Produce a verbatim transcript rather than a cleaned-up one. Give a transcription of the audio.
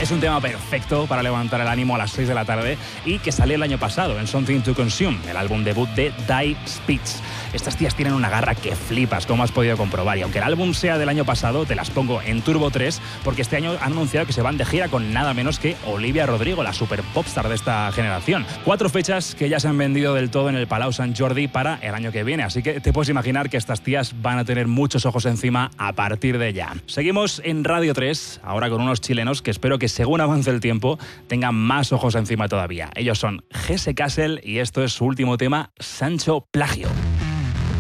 Es un tema perfecto para levantar el ánimo a las seis de la tarde y que salió el año pasado en Something to Consume, el álbum debut de Die Spitz. Estas tías tienen una garra que flipas, como has podido comprobar. Y aunque el álbum sea del año pasado, te las pongo en Turbo tres, porque este año han anunciado que se van de gira con nada menos que Olivia Rodrigo, la super popstar de esta generación. Cuatro fechas que ya se han vendido del todo en el Palau Sant Jordi para el año que viene. Así que te puedes imaginar que estas tías van a tener muchos ojos encima a partir de ya. Seguimos en Radio tres, ahora con unos chilenos que espero que según avance el tiempo tengan más ojos encima todavía. Ellos son Jesse Castle y esto es su último tema, Sancho Plagio.